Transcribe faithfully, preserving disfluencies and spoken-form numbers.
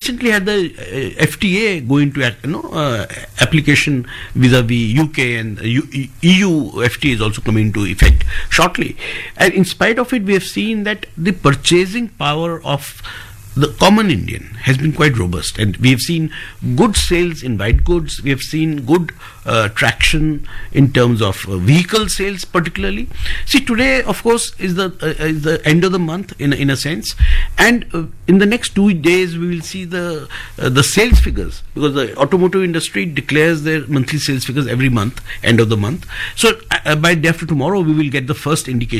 recently had the uh, F T A go into you know uh, application vis-a-vis U K, and uh, U- E U F T A is also coming into effect shortly. And in spite of it, we have seen that the purchasing power of the common Indian has been quite robust, and we have seen good sales in white goods. We have seen good uh, traction in terms of uh, vehicle sales, particularly. See, today, of course, is the uh, is the end of the month in in a sense, and uh, in the next two days we will see the uh, the sales figures, because the automotive industry declares their monthly sales figures every month, end of the month. So uh, by day after tomorrow, we will get the first indication